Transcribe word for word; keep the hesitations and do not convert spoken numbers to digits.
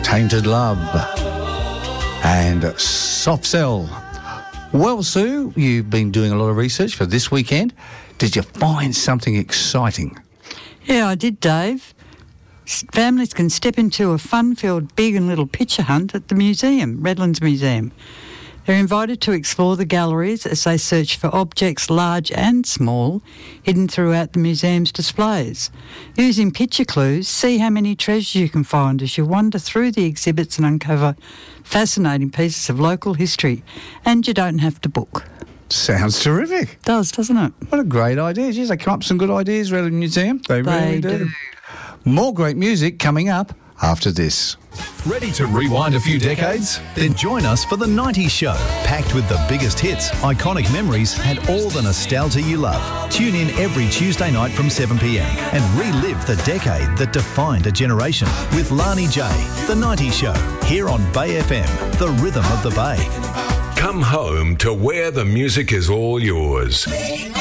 Tainted Love and Soft Cell. Well, Sue, you've been doing a lot of research for this weekend. Did you find something exciting? Yeah, I did, Dave. Families can step into a fun-filled big and little picture hunt at the museum, Redlands Museum. They're invited to explore the galleries as they search for objects large and small hidden throughout the museum's displays. Using picture clues, see how many treasures you can find as you wander through the exhibits and uncover fascinating pieces of local history. And you don't have to book. Sounds terrific. It does, doesn't it? What a great idea. Jeez, they come up with some good ideas, Redlands Museum. They, They really do. do. More great music coming up after this. Ready to rewind a few decades? Then join us for The nineties Show, packed with the biggest hits, iconic memories and all the nostalgia you love. Tune in every Tuesday night from seven p m and relive the decade that defined a generation with Lani J. The nineties Show, here on Bay F M, the rhythm of the Bay. Come home to where the music is all yours.